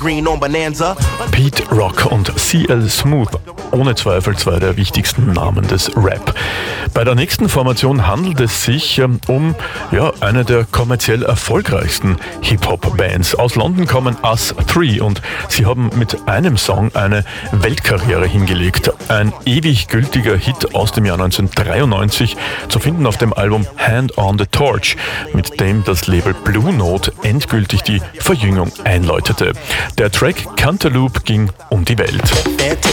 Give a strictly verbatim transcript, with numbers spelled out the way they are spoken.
green on Bonanza. Pete Rock und C L Smooth, ohne Zweifel zwei der wichtigsten Namen des Rap. Bei der nächsten Formation handelt es sich ähm, um ja, eine der kommerziell erfolgreichsten Hip-Hop-Bands. Aus London kommen Us Three und sie haben mit einem Song eine Weltkarriere hingelegt. Ein ewig gültiger Hit aus dem Jahr neunzehnhundertdreiundneunzig, zu finden auf dem Album Hand on the Torch, mit dem das Label Blue Note endgültig die Verjüngung einläutete. Der Track Cantaloupe ging um die Welt.